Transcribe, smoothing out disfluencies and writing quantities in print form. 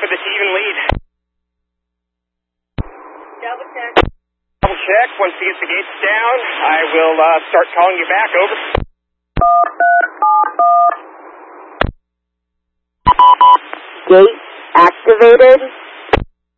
for this even lead. Double check. Double check. Once he gets the gates down, I will start calling you back. Over. Gate activated.